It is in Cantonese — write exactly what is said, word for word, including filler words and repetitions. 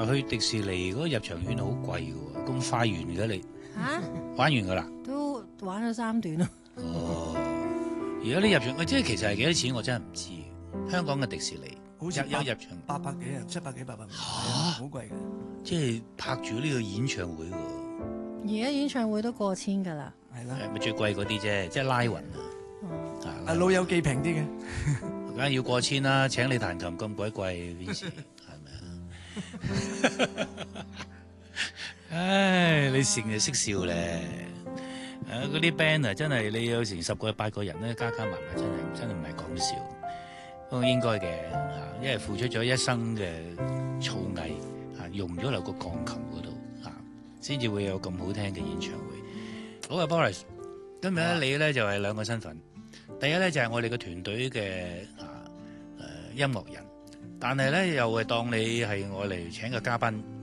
去迪士尼嗰個入場券好貴㗎喎，咁快完嘅你嚇玩完㗎啦？ 都玩咗三段咯。 哦，而家啲入場，即係其實係幾多錢？我真係唔知。香港嘅迪士尼好似有有入場八百幾啊，七百幾八百蚊， 嚇好貴嘅。 即係拍住呢個演唱會喎， 而家演唱會都過千㗎啦。 係啦， 係咪最貴嗰啲啫？即係拉雲啊， 嗯啊啊老友記平啲嘅。 梗係要過千啦！請你彈琴咁鬼貴，邊時係咪啊？唉，你成日識笑咧。誒嗰啲 band 啊，真係你有成十個八個人咧，加加埋埋真係真係唔係講笑。不過應該嘅嚇，因為付出咗一生嘅造詣嚇，用咗落個鋼琴嗰度嚇，先至會有咁好聽嘅演唱會。好啊，Boris，今日咧你咧就係兩個身份。第一咧就係我哋嘅團隊嘅啊誒音樂人，但係咧又係當你係我嚟請嘅嘉賓。